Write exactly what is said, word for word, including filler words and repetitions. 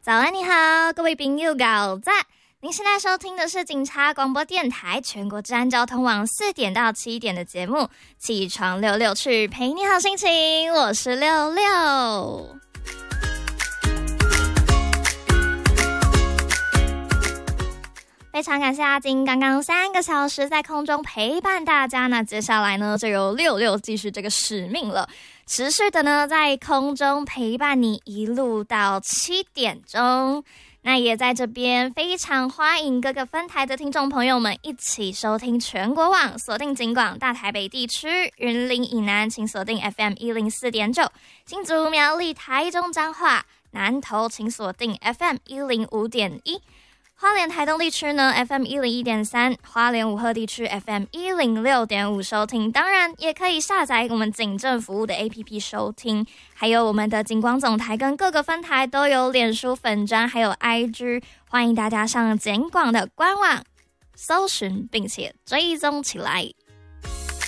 早安，你好，各位朋友搞赞！您现在收听的是警察广播电台全国治安交通网四点到七点的节目，起床六六去陪你好心情，我是六六。非常感谢阿金刚刚三个小时在空中陪伴大家，那接下来呢就由六六继续这个使命了，持续的呢在空中陪伴你一路到七点钟。那也在这边非常欢迎各个分台的听众朋友们一起收听全国网，锁定警广大台北地区，云林以南请锁定 F M 一零四点九， 新竹苗栗台中彰化南投请锁定 F M 一零五点一，花莲台东地区呢 F M 一零一点三， 花莲武鹤地区 F M 一零六点五 收听，当然也可以下载我们警政服务的 A P P 收听，还有我们的警广总台跟各个分台都有脸书粉专还有 I G， 欢迎大家上警广的官网搜寻并且追踪起来。